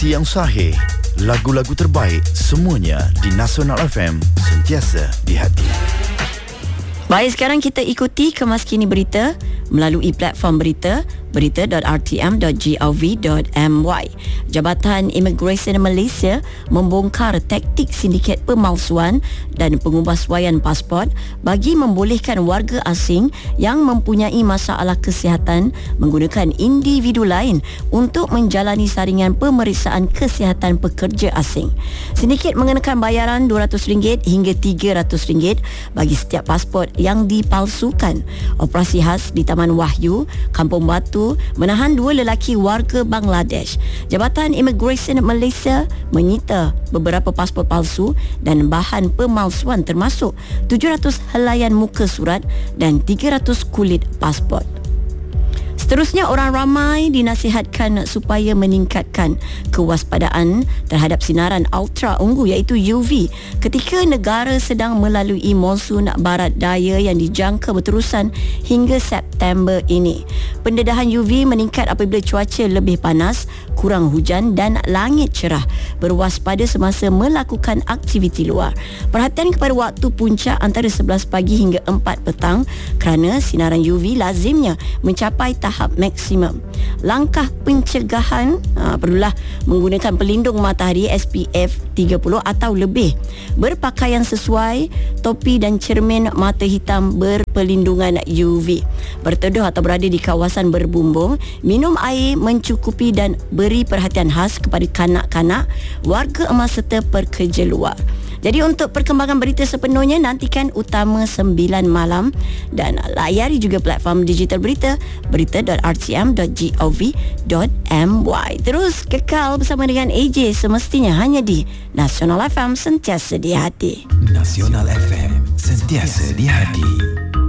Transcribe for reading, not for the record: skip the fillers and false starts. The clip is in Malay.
Hati yang sahih, lagu-lagu terbaik, semuanya di Nasional FM, sentiasa di hati. Baik, sekarang kita ikuti Kemas Kini Berita melalui platform berita berita.rtm.gov.my. Jabatan Imigresen Malaysia membongkar taktik sindiket pemalsuan dan pengubahsuaian pasport bagi membolehkan warga asing yang mempunyai masalah kesihatan menggunakan individu lain untuk menjalani saringan pemeriksaan kesihatan pekerja asing. Sindiket mengenakan bayaran RM200 hingga RM300 bagi setiap pasport yang dipalsukan. Operasi khas di Taman Wahyu, Kampung Batu, menahan 2 lelaki warga Bangladesh. Jabatan Imigresen Malaysia menyita beberapa pasport palsu dan bahan pemalsuan termasuk 700 helaian muka surat dan 300 kulit pasport. Seterusnya, orang ramai dinasihatkan supaya meningkatkan kewaspadaan terhadap sinaran ultra ungu iaitu UV ketika negara sedang melalui monsun barat daya yang dijangka berterusan hingga September ini. Pendedahan UV meningkat apabila cuaca lebih panas, kurang hujan dan langit cerah. Berwaspada semasa melakukan aktiviti luar. Perhatian kepada waktu puncak antara 11 pagi hingga 4 petang kerana sinaran UV lazimnya mencapai tahap maksimum. Langkah pencegahan perlulah menggunakan pelindung matahari SPF 30 atau lebih, berpakaian sesuai, topi dan cermin mata hitam berpelindungan UV, berteduh atau berada di kawasan berbumbung, minum air mencukupi dan beri perhatian khas kepada kanak-kanak, warga emas serta pekerja luar. Jadi untuk perkembangan berita sepenuhnya, nantikan Utama 9 malam dan layari juga platform digital berita berita.rtm.gov.my. Terus kekal bersama dengan AJ semestinya hanya di Nasional FM, sentiasa di hati. Nasional FM, sentiasa di hati.